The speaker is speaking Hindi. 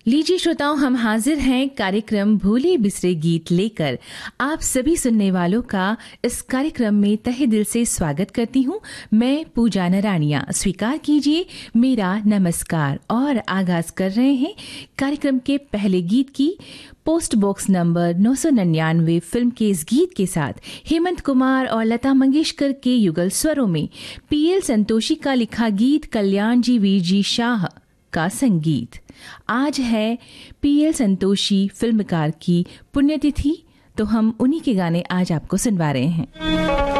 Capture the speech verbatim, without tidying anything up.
लीजिए श्रोताओं, हम हाजिर हैं कार्यक्रम भूले बिसरे गीत लेकर। आप सभी सुनने वालों का इस कार्यक्रम में तहे दिल से स्वागत करती हूं। मैं पूजा नरानिया। स्वीकार कीजिए मेरा नमस्कार और आगाज कर रहे हैं कार्यक्रम के पहले गीत की। पोस्ट बॉक्स नंबर नौ सौ निन्यानवे फिल्म के इस गीत के साथ हेमंत कुमार और लता मंगेशकर के युगल स्वरों में पीएल संतोषी का लिखा गीत, कल्याण जी वीर जी शाह का संगीत। आज है पीएल संतोषी फिल्मकार की पुण्यतिथि, तो हम उन्हीं के गाने आज आपको सुनवा रहे हैं।